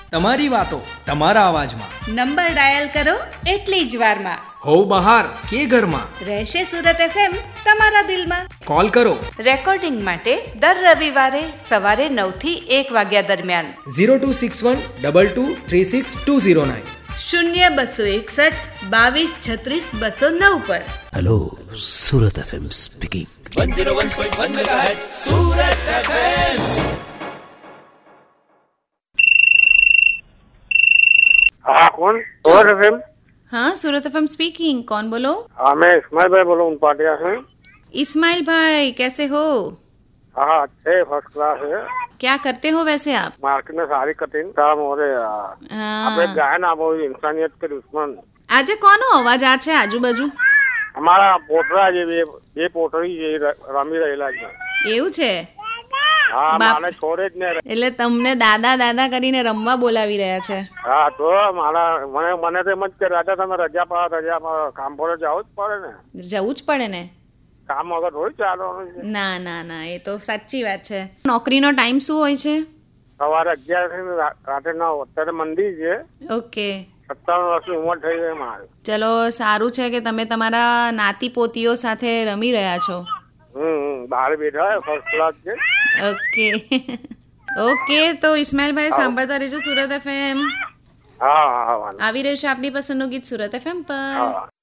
તમારી વાતો તમારા અવાજમાં. નંબર ડાયલ કરો એટલી જ વારમાં. હોવ બહાર કે ઘરમાં, રહેશે સુરત FM તમારા દિલમાં. કોલ કરો. રેકોર્ડિંગ માટે દર રવિવારે સવારે 9 થી 1 વાગ્યા દરમિયાન 0261223620 02161 2236 209 પર. Hello, Surat FM speaking. 101.1 megahertz Surat FM. हाँ कौन? सूरत एफएम। हाँ, सूरत एफएम स्पीकिंग. कौन बोलो? हाँ मैं इस्माइल भाई बोलो हूँ पाटिया से। इस्माइल भाई, कैसे हो? हाँ अच्छे, फर्स्ट क्लास है। क्या करते हो वैसे आप? मार्केट में सारी कटिंग काम हो रहे आप एक गायन आप इंसानियत के दुश्मन. આજે કોનો અવાજ આ છે આજુબાજુ? અમારા પોટરા જેવી એ પોટરી જે રમી રહેલા છે. એવું છે? હા બાપ. મારે છોડે જ ને. એટલે તમને દાદા દાદા કરીને રમવા બોલાવી રહ્યા છે. હા તો મારા મને તો એમ જ કે રાજા તમે રજા પાડો કામ પર જવું જ પડે ને. જવું જ પડે ને. કામ વગર થોડી ચાલવાનું છે. ના ના ના, એ તો સાચી વાત છે. નોકરીનો ટાઈમ શું હોય છે? સવારે 11 થી રાતે 9. અત્યારે મંદી છે. ઓકે, 57 વર્ષની ઉંમર થઈ ગઈ મારી. ચલો સારું છે કે તમે તમારા નાતી પોતીઓ સાથે રમી રહ્યા છો. બહાર બેઠા ફર્સ્ટ ક્લાસ છે. ઓકે ઓકે, તો ઇસ્માઇલ ભાઈ સાંભળતા રહેજો સુરત FM. હા હા. આવી રહ્યું છે આપની પસંદનું ગીત સુરત FM પર.